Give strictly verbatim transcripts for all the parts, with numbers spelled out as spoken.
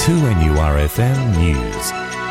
two N U R F M News.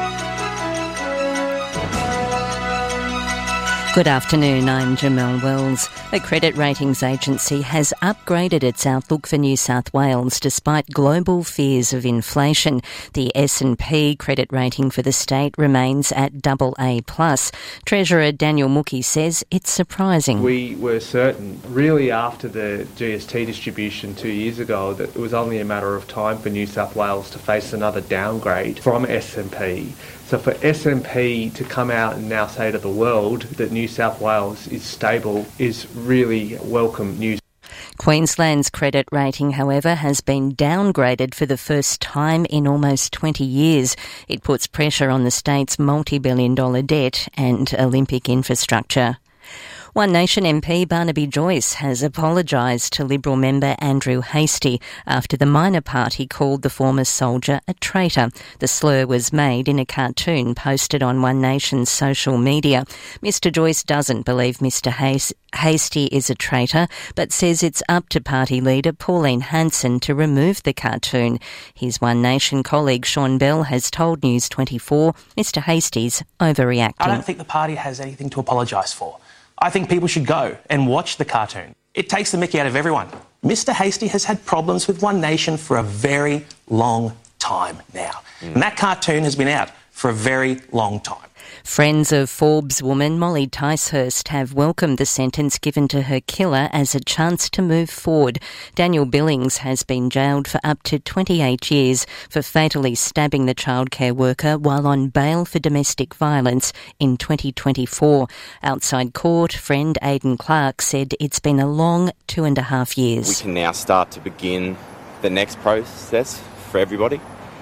Good afternoon, I'm Jamelle Wells. A credit ratings agency has upgraded its outlook for New South Wales despite global fears of inflation. The S and P credit rating for the state remains at double A plus. Treasurer Daniel Mookhey says it's surprising. We were certain, really after the G S T distribution two years ago, that it was only a matter of time for New South Wales to face another downgrade from S and P. So for S and P to come out and now say to the world that New South Wales is stable is really welcome news. Queensland's credit rating, however, has been downgraded for the first time in almost twenty years. It puts pressure on the state's multi-billion dollar debt and Olympic infrastructure. One Nation M P Barnaby Joyce has apologised to Liberal member Andrew Hastie after the minor party called the former soldier a traitor. The slur was made in a cartoon posted on One Nation's social media. Mister Joyce doesn't believe Mister Hastie is a traitor, but says it's up to party leader Pauline Hanson to remove the cartoon. His One Nation colleague Sean Bell has told News twenty-four Mister Hastie's overreacting. I don't think the party has anything to apologise for. I think people should go and watch the cartoon. It takes the mickey out of everyone. Mister Hastie has had problems with One Nation for a very long time now. Mm. And that cartoon has been out for a very long time. Friends of Forbes woman Molly Ticehurst have welcomed the sentence given to her killer as a chance to move forward. Daniel Billings has been jailed for up to twenty-eight years for fatally stabbing the childcare worker while on bail for domestic violence in twenty twenty-four. Outside court, friend Aidan Clark said it's been a long two and a half years. We can now start to begin the next process for everybody.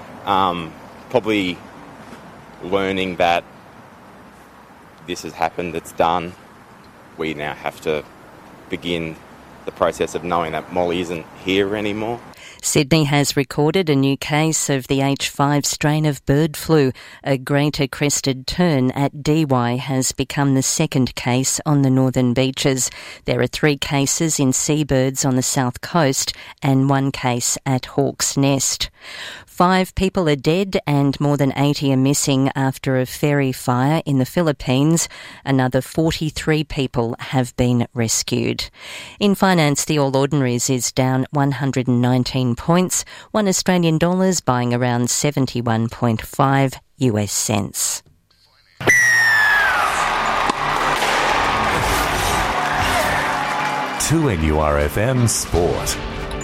Um, probably learning that this has happened, it's done. We now have to begin the process of knowing that Molly isn't here anymore. Sydney has recorded a new case of the H five strain of bird flu. A greater crested tern at D Y has become the second case on the northern beaches. There are three cases in seabirds on the south coast and one case at Hawke's Nest. Five people are dead and more than eighty are missing after a ferry fire in the Philippines. Another forty-three people have been rescued. In finance, the All Ordinaries is down one hundred nineteen points, one Australian dollar's buying around seventy-one point five U S cents. two N U R F M Sport.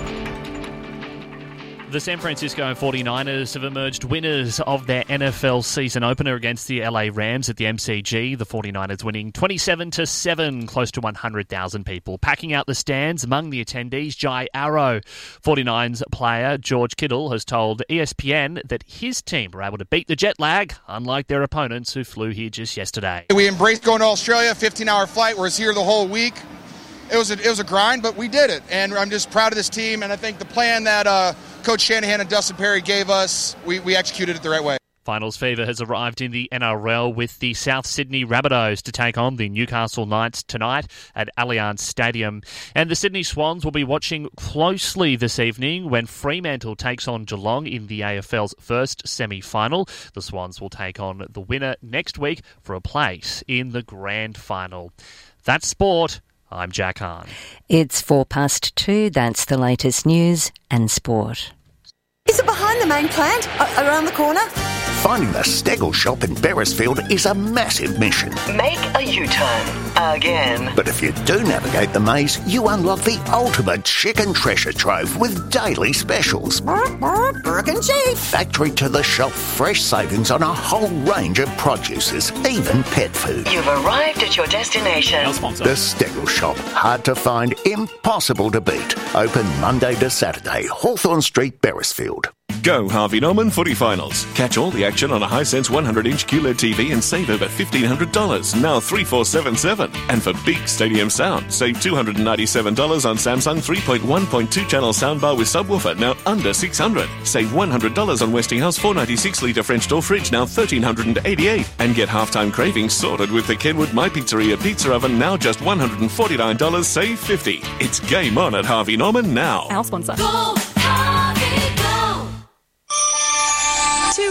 The San Francisco forty-niners have emerged winners of their N F L season opener against the L A Rams at the M C G. The forty-niners winning twenty-seven to seven, close to one hundred thousand people. Packing out the stands among the attendees, Jai Arrow. forty-niners player George Kittle has told E S P N that his team were able to beat the jet lag, unlike their opponents who flew here just yesterday. We embraced going to Australia, fifteen-hour flight. We're here the whole week. It was a, it was a grind, but we did it, and I'm just proud of this team, and I think the plan that uh, Coach Shanahan and Dustin Perry gave us, we, we executed it the right way. Finals fever has arrived in the N R L with the South Sydney Rabbitohs to take on the Newcastle Knights tonight at Allianz Stadium. And the Sydney Swans will be watching closely this evening when Fremantle takes on Geelong in the A F L's first semi-final. The Swans will take on the winner next week for a place in the grand final. That's sport. I'm Jack Hahn. It's four past two. That's the latest news and sport. Is it behind the main plant? A- around the corner? Finding the Stegel shop in Beresfield is a massive mission. Make a U-turn. Again. But if you do navigate the maze, you unlock the ultimate chicken treasure trove with daily specials. Burke and Chief. Factory to the shelf fresh savings on a whole range of produces, even pet food. You've arrived at your destination. Our sponsor. The Stegel shop. Hard to find, impossible to beat. Open Monday to Saturday, Hawthorn Street, Beresfield. Go Harvey Norman Footy Finals. Catch all the action on a Hisense one hundred inch Q L E D T V and save over fifteen hundred dollars, now three four seven seven. And for big stadium sound, save two hundred ninety-seven dollars on Samsung three point one point two channel soundbar with subwoofer, now under six hundred dollars. Save one hundred dollars on Westinghouse four ninety-six litre French door fridge, now one thousand three hundred eighty-eight dollars. And get halftime cravings sorted with the Kenwood My Pizzeria pizza oven, now just one hundred forty-nine dollars, save fifty dollars. It's game on at Harvey Norman now. Our sponsor. Go, Harvey, go.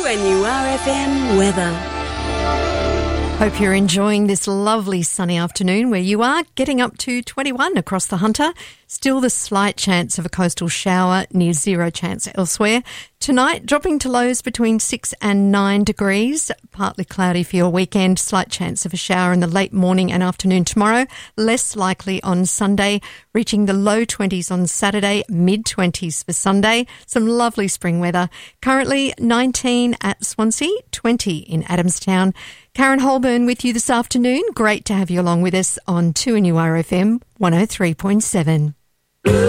N U R F M weather. Hope you're enjoying this lovely sunny afternoon where you are, getting up to twenty-one across the Hunter. Still the slight chance of a coastal shower, near zero chance elsewhere. Tonight, dropping to lows between six and nine degrees. Partly cloudy for your weekend. Slight chance of a shower in the late morning and afternoon tomorrow. Less likely on Sunday, reaching the low twenties on Saturday, mid-twenties for Sunday. Some lovely spring weather. Currently nineteen at Swansea, twenty in Adamstown. Karen Holburn with you this afternoon. Great to have you along with us on two N U R F M one oh three point seven.